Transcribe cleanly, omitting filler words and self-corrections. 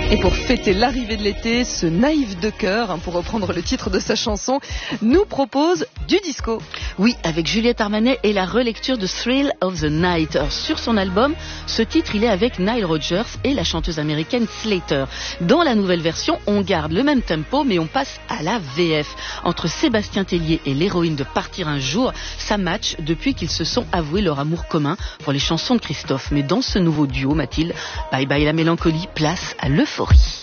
Et pour fêter l'arrivée de l'été, ce naïf de cœur, pour reprendre le titre de sa chanson, nous propose du disco. Oui, avec Juliette Armanet et la relecture de Thrill of the Night. Alors, sur son album, ce titre, il est avec Nile Rodgers et la chanteuse américaine Slater. Dans la nouvelle version, on garde le même tempo, mais on passe à la VF. Entre Sébastien Tellier et l'héroïne de Partir un jour, ça match depuis qu'ils se sont avoués leur amour commun pour les chansons de Christophe. Mais dans ce nouveau duo, Mathilde, bye bye la mélancolie, place à l'euphorie.